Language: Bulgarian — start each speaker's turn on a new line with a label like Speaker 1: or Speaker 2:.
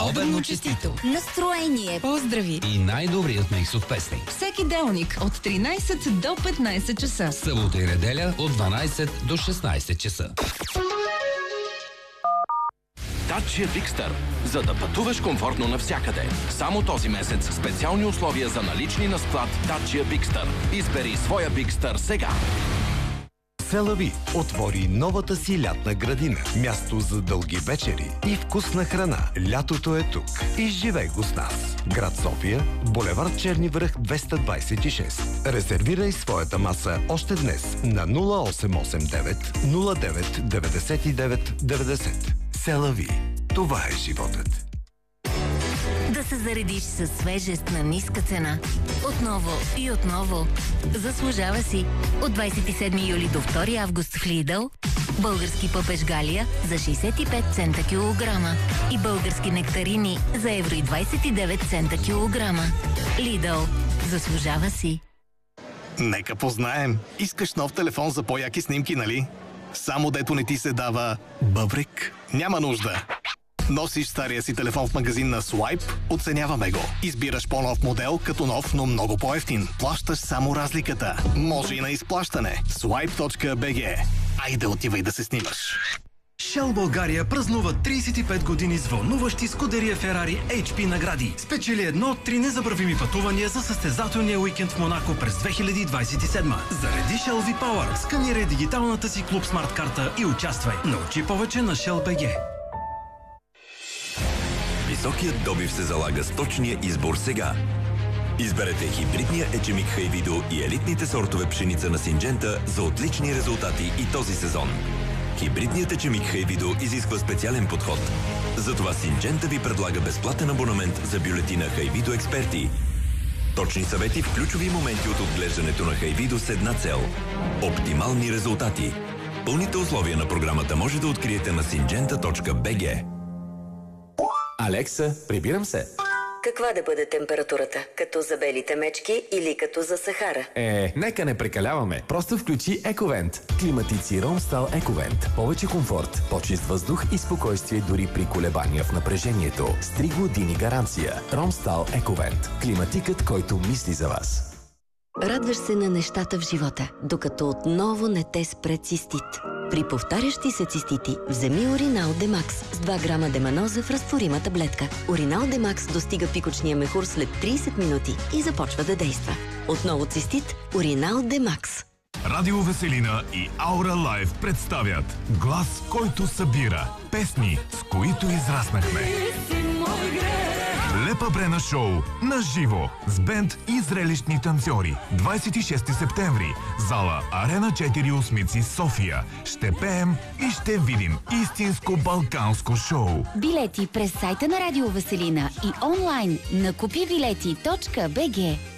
Speaker 1: Обедно честито!
Speaker 2: Настроение!
Speaker 1: Поздрави!
Speaker 3: И най-добрият микс от песни.
Speaker 1: Всеки делник от 13 до 15 часа.
Speaker 3: Събота и неделя от 12 до 16 часа.
Speaker 4: Dacia Bigster, за да пътуваш комфортно навсякъде. Само този месец специални условия за налични на склад Dacia Bigster. Избери своя Bigster сега.
Speaker 5: Селави отвори новата си лятна градина. Място за дълги вечери и вкусна храна. Лятото е тук. Изживей го с нас. Град София, булевард Черни връх 226. Резервирай своята маса още днес на 0889 09 99 90. Селави. Това е животът.
Speaker 2: Да се заредиш със свежест на ниска цена. Отново и отново. Заслужава си. От 27 юли до 2 август в Lidl български пъпеш Галия за 65 цента килограма и български нектарини за евро и 29 цента килограма. Lidl. Заслужава си.
Speaker 6: Нека познаем. Искаш нов телефон за по-яки снимки, нали? Само дето не ти се дава бъбрик? Няма нужда. Носиш стария си телефон в магазин на Swipe? Оценяваме го. Избираш по-нов модел, като нов, но много по-евтин. Плащаш само разликата. Може и на изплащане. Swipe.bg. Айде отивай да се снимаш.
Speaker 7: Shell България празнува 35 години с вълнуващи Скудерия Ферари HP награди. Спечели едно от 3 незабравими пътувания за състезателния уикенд в Монако през 2027. Зареди Shell V-Power, сканирай дигиталната си Клуб Смарт карта и участвай. Научи повече на Shell BG.
Speaker 8: Високият добив се залага с точния избор сега. Изберете хибридния ечемик Хайвидо и елитните сортове пшеница на Синджента за отлични резултати и този сезон. Хибридният ечемик Хайвидо изисква специален подход. Затова Синджента ви предлага безплатен абонамент за бюлетина Хайвидо Експерти. Точни съвети в ключови моменти от отглеждането на Хайвидо с една цел – оптимални резултати. Пълните условия на програмата може да откриете на syngenta.bg.
Speaker 9: Алекса, прибирам се.
Speaker 10: Каква да бъде температурата? Като за белите мечки или като за Сахара?
Speaker 9: Нека не прекаляваме. Просто включи Ековент. Климатици Ромстал Ековент. Повече комфорт, по-чист въздух и спокойствие дори при колебания в напрежението. С 3 години гаранция. Ромстал Ековент. Климатикът, който мисли за вас.
Speaker 10: Радваш се на нещата в живота, докато отново не те спре цистит. При повтарящи се цистити, вземи Уринал Демакс с 2 грама деманоза в разтворима таблетка. Уринал Демакс достига пикочния мехур след 30 минути и започва да действа. Отново цистит, Уринал Демакс.
Speaker 11: Радио Веселина и Аура Лайв представят глас, който събира. Песни, с които израснахме. Лепа Брена шоу на живо с бенд и зрелищни танцори. 26 септември. Зала Арена 4 Осмици, София. Ще пеем и ще видим истинско балканско шоу.
Speaker 2: Билети през сайта на Радио Веселина и онлайн на купивилети.bg.